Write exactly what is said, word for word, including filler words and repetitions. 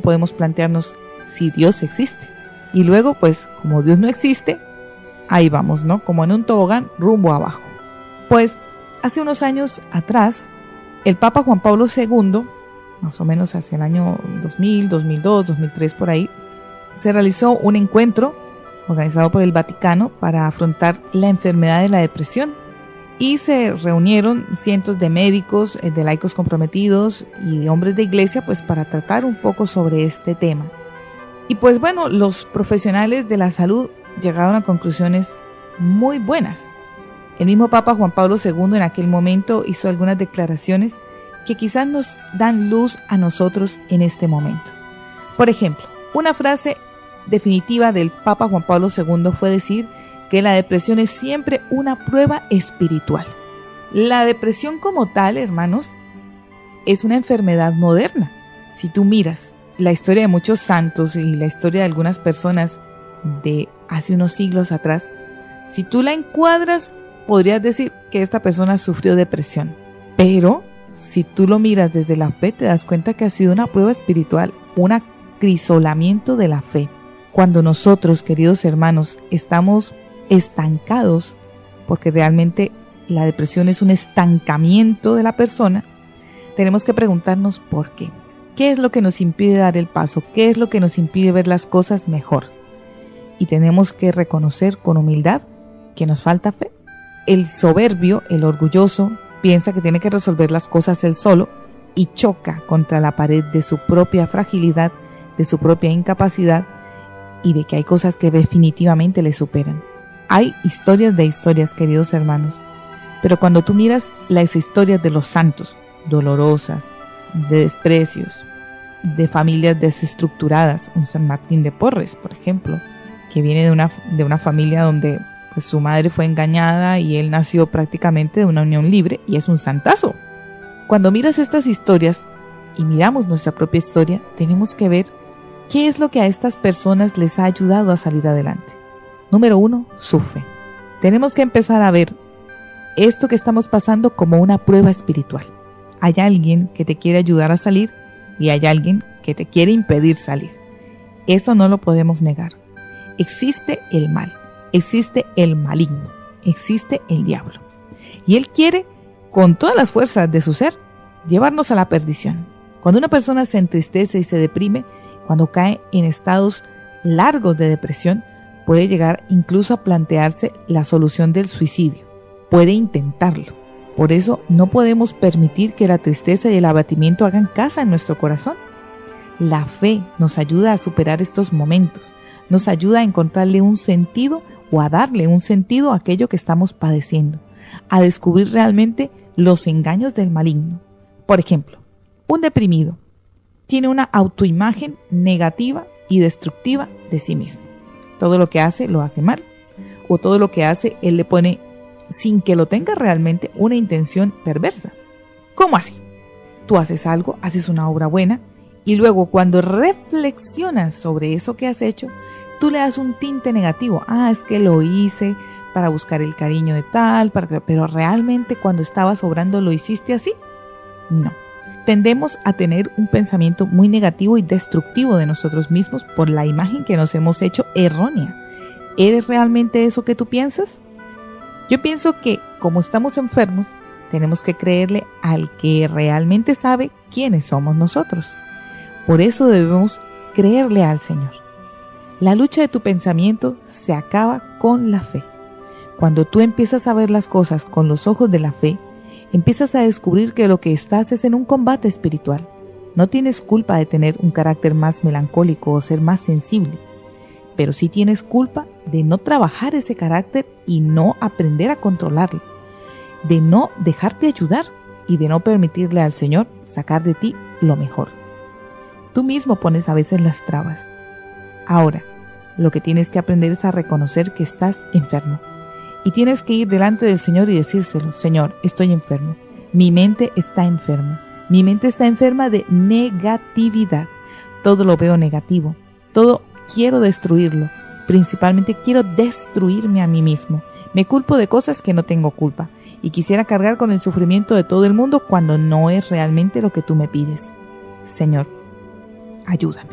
podemos plantearnos si Dios existe. Y luego, pues, como Dios no existe, ahí vamos, ¿no? Como en un tobogán rumbo abajo. Pues, hace unos años atrás, el Papa Juan Pablo segundo, más o menos hacia el año dos mil, dos mil dos, dos mil tres, por ahí, se realizó un encuentro organizado por el Vaticano para afrontar la enfermedad de la depresión. Y se reunieron cientos de médicos, de laicos comprometidos y de hombres de iglesia, pues para tratar un poco sobre este tema. Y pues bueno, los profesionales de la salud llegaron a conclusiones muy buenas. El mismo Papa Juan Pablo segundo en aquel momento hizo algunas declaraciones que quizás nos dan luz a nosotros en este momento. Por ejemplo, una frase definitiva del Papa Juan Pablo segundo fue decir que la depresión es siempre una prueba espiritual. La depresión como tal, hermanos, es una enfermedad moderna. Si tú miras la historia de muchos santos y la historia de algunas personas de hace unos siglos atrás, si tú la encuadras, podrías decir que esta persona sufrió depresión. Pero si tú lo miras desde la fe, te das cuenta que ha sido una prueba espiritual, un acrisolamiento de la fe. Cuando nosotros, queridos hermanos, estamos estancados, porque realmente la depresión es un estancamiento de la persona, tenemos que preguntarnos por qué. ¿Qué es lo que nos impide dar el paso? ¿Qué es lo que nos impide ver las cosas mejor? Y tenemos que reconocer con humildad que nos falta fe. El soberbio, el orgulloso, piensa que tiene que resolver las cosas él solo y choca contra la pared de su propia fragilidad, de su propia incapacidad y de que hay cosas que definitivamente le superan. Hay historias de historias, queridos hermanos, pero cuando tú miras las historias de los santos, dolorosas, de desprecios, de familias desestructuradas, un San Martín de Porres, por ejemplo, que viene de una, de una familia donde pues, su madre fue engañada y él nació prácticamente de una unión libre y es un santazo. Cuando miras estas historias y miramos nuestra propia historia, tenemos que ver qué es lo que a estas personas les ha ayudado a salir adelante. Número uno, su fe. Tenemos que empezar a ver esto que estamos pasando como una prueba espiritual. Hay alguien que te quiere ayudar a salir y hay alguien que te quiere impedir salir. Eso no lo podemos negar. Existe el mal, existe el maligno, existe el diablo. Y él quiere, con todas las fuerzas de su ser, llevarnos a la perdición. Cuando una persona se entristece y se deprime, cuando cae en estados largos de depresión, puede llegar incluso a plantearse la solución del suicidio. Puede intentarlo. Por eso no podemos permitir que la tristeza y el abatimiento hagan casa en nuestro corazón. La fe nos ayuda a superar estos momentos, nos ayuda a encontrarle un sentido o a darle un sentido a aquello que estamos padeciendo, a descubrir realmente los engaños del maligno. Por ejemplo, un deprimido tiene una autoimagen negativa y destructiva de sí mismo. Todo lo que hace, lo hace mal, o todo lo que hace, él le pone, sin que lo tenga realmente, una intención perversa. ¿Cómo así? Tú haces algo, haces una obra buena, y luego cuando reflexionas sobre eso que has hecho, tú le das un tinte negativo. Ah, es que lo hice para buscar el cariño de tal, para que... pero realmente cuando estabas obrando lo hiciste así. No. Tendemos a tener un pensamiento muy negativo y destructivo de nosotros mismos por la imagen que nos hemos hecho errónea. ¿Eres realmente eso que tú piensas? Yo pienso que, como estamos enfermos, tenemos que creerle al que realmente sabe quiénes somos nosotros. Por eso debemos creerle al Señor. La lucha de tu pensamiento se acaba con la fe. Cuando tú empiezas a ver las cosas con los ojos de la fe, empiezas a descubrir que lo que estás es en un combate espiritual. No tienes culpa de tener un carácter más melancólico o ser más sensible, pero sí tienes culpa de no trabajar ese carácter y no aprender a controlarlo, de no dejarte ayudar y de no permitirle al Señor sacar de ti lo mejor. Tú mismo pones a veces las trabas. Ahora, lo que tienes que aprender es a reconocer que estás enfermo. Y tienes que ir delante del Señor y decírselo: Señor, estoy enfermo. Mi mente está enferma. Mi mente está enferma de negatividad. Todo lo veo negativo. Todo quiero destruirlo. Principalmente quiero destruirme a mí mismo. Me culpo de cosas que no tengo culpa. Y quisiera cargar con el sufrimiento de todo el mundo cuando no es realmente lo que tú me pides. Señor, ayúdame.